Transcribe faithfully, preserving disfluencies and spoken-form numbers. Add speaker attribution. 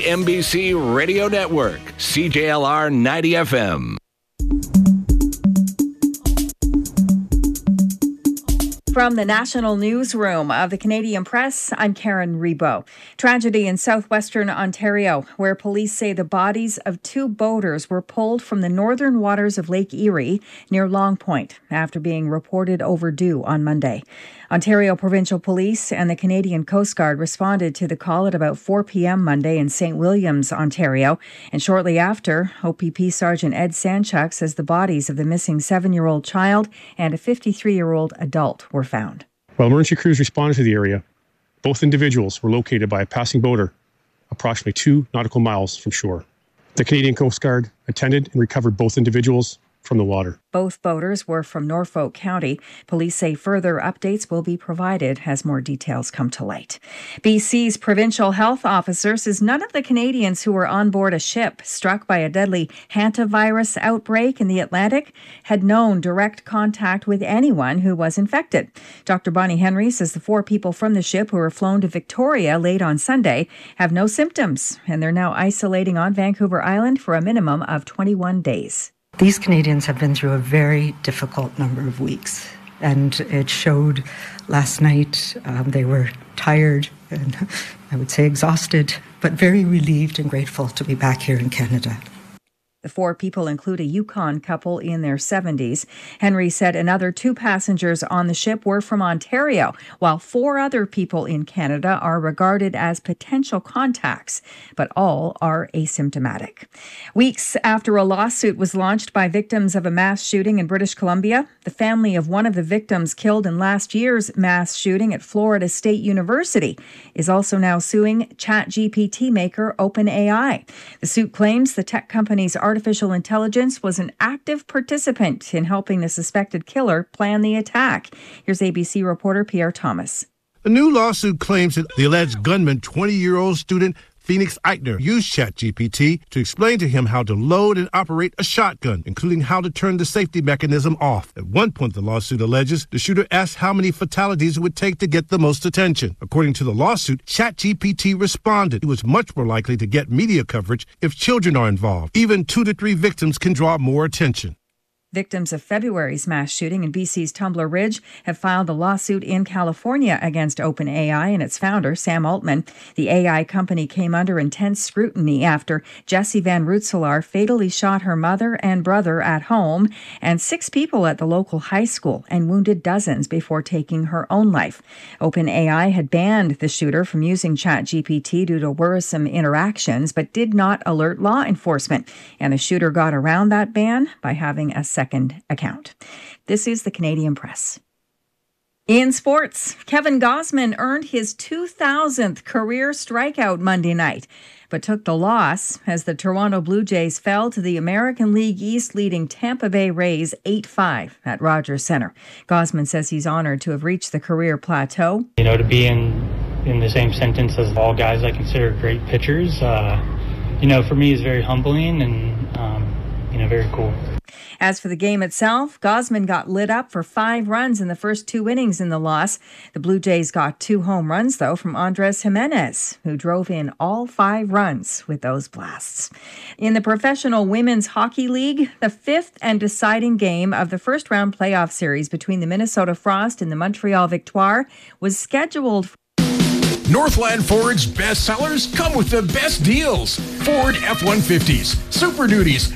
Speaker 1: N B C Radio Network, C J L R ninety F M.
Speaker 2: From the National Newsroom of the Canadian Press, I'm Karen Rebo. Tragedy in southwestern Ontario, where police say the bodies of two boaters were pulled from the northern waters of Lake Erie near Long Point after being reported overdue on Monday. Ontario Provincial Police and the Canadian Coast Guard responded to the call at about four p.m. Monday in Saint Williams, Ontario. And shortly after, O P P Sergeant Ed Sanchuk says the bodies of the missing seven-year-old child and a fifty-three-year-old adult were found.
Speaker 3: While emergency crews responded to the area, both individuals were located by a passing boater approximately two nautical miles from shore. The Canadian Coast Guard attended and recovered both individuals from the water.
Speaker 2: Both boaters were from Norfolk County. Police say further updates will be provided as more details come to light. B C's provincial health officer says none of the Canadians who were on board a ship struck by a deadly hantavirus outbreak in the Atlantic had known direct contact with anyone who was infected. Doctor Bonnie Henry says the four people from the ship who were flown to Victoria late on Sunday have no symptoms, and they're now isolating on Vancouver Island for a minimum of twenty-one days.
Speaker 4: These Canadians have been through a very difficult number of weeks, and it showed last night. Um, they were tired and I would say exhausted, but very relieved and grateful to be back here in Canada.
Speaker 2: The four people include a Yukon couple in their seventies. Henry said another two passengers on the ship were from Ontario, while four other people in Canada are regarded as potential contacts, but all are asymptomatic. Weeks after a lawsuit was launched by victims of a mass shooting in British Columbia, the family of one of the victims killed in last year's mass shooting at Florida State University is also now suing ChatGPT maker OpenAI. The suit claims the tech company's artificial intelligence was an active participant in helping the suspected killer plan the attack. Here's A B C reporter Pierre Thomas.
Speaker 5: A new lawsuit claims that the alleged gunman, twenty-year-old student Phoenix Eichner, used ChatGPT to explain to him how to load and operate a shotgun, including how to turn the safety mechanism off. At one point, the lawsuit alleges the shooter asked how many fatalities it would take to get the most attention. According to the lawsuit, ChatGPT responded it was much more likely to get media coverage if children are involved. Even two to three victims can draw more attention.
Speaker 2: Victims of February's mass shooting in B C's Tumbler Ridge have filed a lawsuit in California against OpenAI and its founder, Sam Altman. The A I company came under intense scrutiny after Jessie Van Rootselaar fatally shot her mother and brother at home and six people at the local high school and wounded dozens before taking her own life. OpenAI had banned the shooter from using ChatGPT due to worrisome interactions, but did not alert law enforcement. And the shooter got around that ban by having a second account. This is the Canadian Press. In sports, Kevin Gausman earned his two thousandth career strikeout Monday night, but took the loss as the Toronto Blue Jays fell to the American League East leading Tampa Bay Rays eight five at Rogers Centre. Gausman says he's honored to have reached the career plateau.
Speaker 6: You know, to be in, in the same sentence as all guys I consider great pitchers, uh, you know, for me is very humbling and, um, you know, very cool.
Speaker 2: As for the game itself, Gausman got lit up for five runs in the first two innings in the loss. The Blue Jays got two home runs, though, from Andres Jimenez, who drove in all five runs with those blasts. In the Professional Women's Hockey League, the fifth and deciding game of the first-round playoff series between the Minnesota Frost and the Montreal Victoire was scheduled for
Speaker 7: Northland Ford's best sellers come with the best deals. Ford F one fifties, Super Duties,